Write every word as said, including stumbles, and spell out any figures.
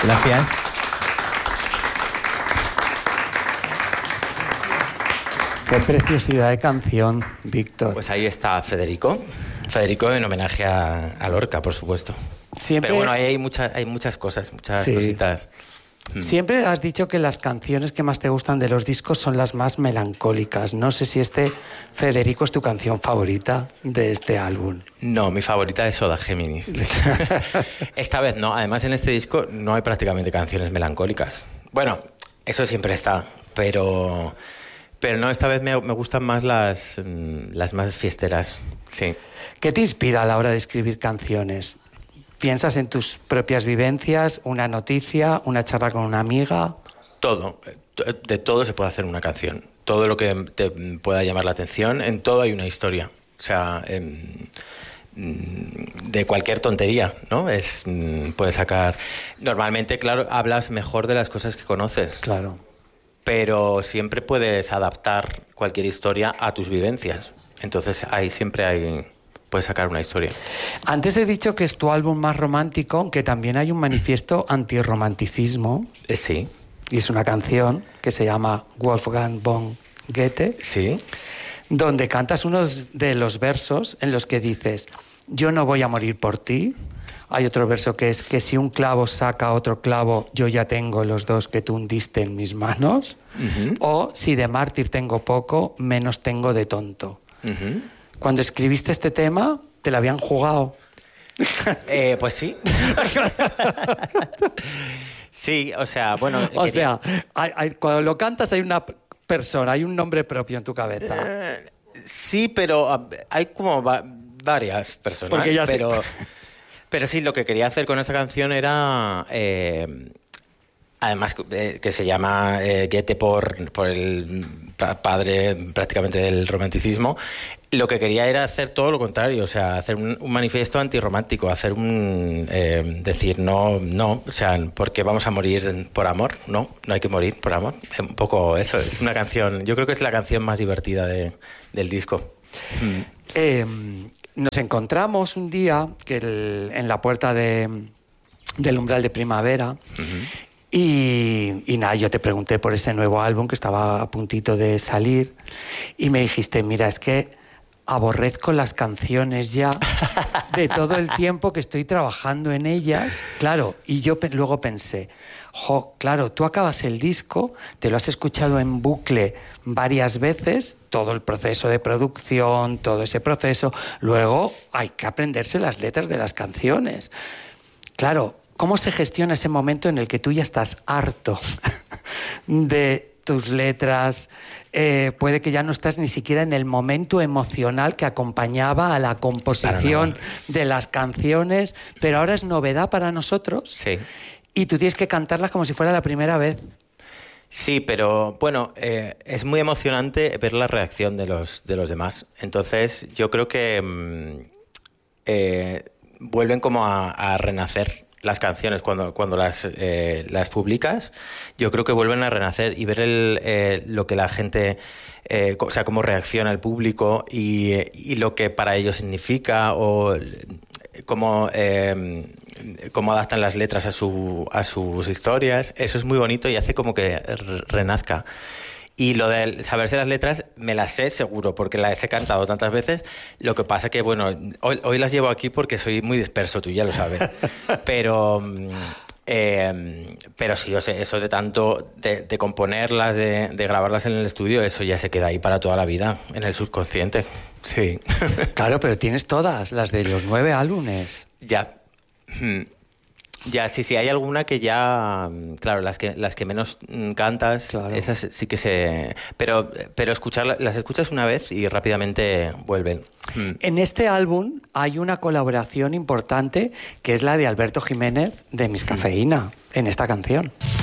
Gracias. Qué preciosidad de canción, Víctor. Pues ahí está Federico. Federico en homenaje a, a Lorca, por supuesto. Siempre... Pero bueno, ahí hay, mucha, hay muchas cosas, muchas sí. cositas. Siempre has dicho que las canciones que más te gustan de los discos son las más melancólicas. No sé si este Federico es tu canción favorita de este álbum. No, mi favorita es Soda Géminis. Esta vez no. Además, en este disco no hay prácticamente canciones melancólicas. Bueno, eso siempre está, pero... Pero no, esta vez me, me gustan más las, las más fiesteras, sí. ¿Qué te inspira a la hora de escribir canciones? ¿Piensas en tus propias vivencias, una noticia, una charla con una amiga? Todo. De todo se puede hacer una canción. Todo lo que te pueda llamar la atención, en todo hay una historia. O sea, en, de cualquier tontería, ¿no? Es, puedes sacar... Normalmente, claro, hablas mejor de las cosas que conoces. Claro. Pero siempre puedes adaptar cualquier historia a tus vivencias. Entonces ahí siempre hay... puedes sacar una historia. Antes he dicho que es tu álbum más romántico, aunque también hay un manifiesto antirromanticismo. Eh, sí. Y es una canción que se llama Wolfgang von Goethe. Sí. Donde cantas unos de los versos en los que dices: yo no voy a morir por ti. Hay otro verso que es que si un clavo saca otro clavo, yo ya tengo los dos que tú hundiste en mis manos. Uh-huh. O si de mártir tengo poco, menos tengo de tonto. Uh-huh. Cuando escribiste este tema, ¿te la habían jugado? Eh, pues sí. Sí, o sea, bueno... O quería... sea, hay, hay, cuando lo cantas hay una persona, hay un nombre propio en tu cabeza. Uh, sí, pero hay como va- varias personas. Porque ya pero... sé. Pero sí, lo que quería hacer con esa canción era... Eh, además, eh, que se llama eh, Goethe por, por el padre prácticamente del romanticismo. Lo que quería era hacer todo lo contrario, o sea, hacer un, un manifiesto antirromántico, hacer un... Eh, decir, no, no, o sea, porque vamos a morir por amor, no, no hay que morir por amor. Un poco eso, es una canción... Yo creo que es la canción más divertida de, del disco. Mm. Eh... Nos encontramos un día que el, en la puerta de, del umbral de primavera. Uh-huh. y, y nada, yo te pregunté por ese nuevo álbum que estaba a puntito de salir y me dijiste, mira, es que aborrezco las canciones ya de todo el tiempo que estoy trabajando en ellas. Claro, y yo pe- luego pensé, jo, claro, tú acabas el disco, te lo has escuchado en bucle varias veces, todo el proceso de producción, todo ese proceso, luego hay que aprenderse las letras de las canciones. Claro, ¿cómo se gestiona ese momento en el que tú ya estás harto de tus letras? Eh, puede que ya no estás ni siquiera en el momento emocional que acompañaba a la composición de las canciones, pero ahora es novedad para nosotros. Sí. Y tú tienes que cantarlas como si fuera la primera vez. Sí, pero bueno, eh, es muy emocionante ver la reacción de los, de los demás. Entonces yo creo que mmm, eh, vuelven como a, a renacer las canciones cuando, cuando las, eh, las publicas. Yo creo que vuelven a renacer y ver el, eh, lo que la gente... Eh, o sea, cómo reacciona el público y, y lo que para ellos significa o cómo... Eh, cómo adaptan las letras a, su, a sus historias. Eso es muy bonito y hace como que renazca. Y lo de saberse las letras, me las sé seguro, porque las he cantado tantas veces. Lo que pasa que, bueno, hoy, hoy las llevo aquí porque soy muy disperso, tú ya lo sabes. Pero, eh, pero sí, o sea, eso de tanto, de, de componerlas, de, de grabarlas en el estudio, eso ya se queda ahí para toda la vida, en el subconsciente. Sí. Claro, pero tienes todas, las de los nueve álbumes. Ya. Ya, sí, sí, hay alguna que ya, claro, las que las que menos cantas, claro. Esas sí que se... Pero, pero escuchar, las escuchas una vez y rápidamente vuelven. En este álbum hay una colaboración importante que es la de Alberto Jiménez de Miss Cafeína, en esta canción.